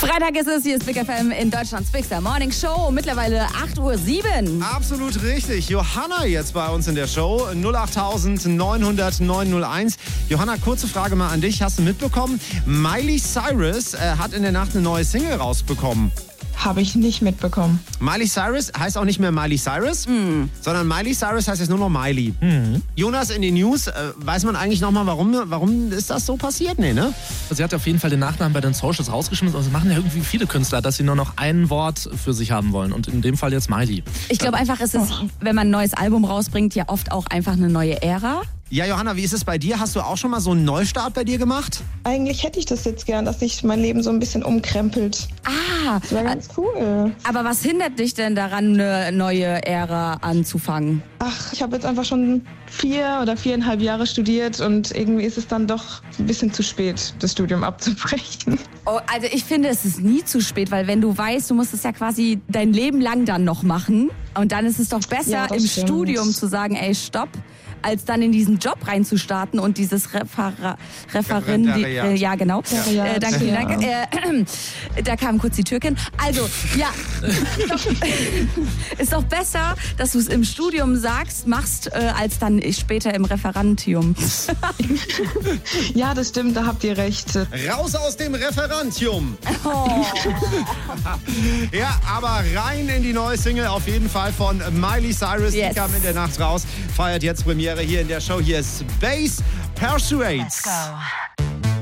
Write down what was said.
Freitag ist es, hier ist Big FM in Deutschlands Bigster Morning Show. Mittlerweile 8:07 Uhr. Absolut richtig. Johanna jetzt bei uns in der Show. 08900 901. Johanna, kurze Frage mal an dich. Hast du mitbekommen? Miley Cyrus hat in der Nacht eine neue Single rausbekommen. Habe ich nicht mitbekommen. Miley Cyrus heißt auch nicht mehr Miley Cyrus, sondern Miley Cyrus heißt jetzt nur noch Miley. Jonas, in den News, weiß man eigentlich nochmal, warum ist das so passiert? Nee, ne? Sie hat auf jeden Fall den Nachnamen bei den Socials rausgeschmissen. Also machen ja irgendwie viele Künstler, dass sie nur noch ein Wort für sich haben wollen. Und in dem Fall jetzt Miley. Ich glaube einfach, es ist, wenn man ein neues Album rausbringt, ja oft auch einfach eine neue Ära. Ja, Johanna, wie ist es bei dir? Hast du auch schon mal so einen Neustart bei dir gemacht? Eigentlich hätte ich das jetzt gern, dass sich mein Leben so ein bisschen umkrempelt. Das wäre ganz cool. Aber was hindert dich denn daran, eine neue Ära anzufangen? Ach, ich habe jetzt einfach schon 4 oder 4,5 Jahre studiert und irgendwie ist es dann doch ein bisschen zu spät, das Studium abzubrechen. Oh, also ich finde, es ist nie zu spät, weil wenn du weißt, du musst es ja quasi dein Leben lang dann noch machen und dann ist es doch besser, Ja, das im stimmt. Studium zu sagen, ey, stopp, als dann in diesen Job reinzustarten und dieses Referendariat. ja, genau. Referendariat, Danke, vielen ja. Dank. Da kam kurz die Türkin. Also, ja, ist doch besser, dass du es im Studium machst, als dann später im Referentium. Ja, das stimmt, da habt ihr recht. Raus aus dem Referentium. Oh. Ja, aber rein in die neue Single auf jeden Fall von Miley Cyrus. Yes. Die kam in der Nacht raus, feiert jetzt Premiere hier in der Show. Hier ist Bass Persuades. Let's go.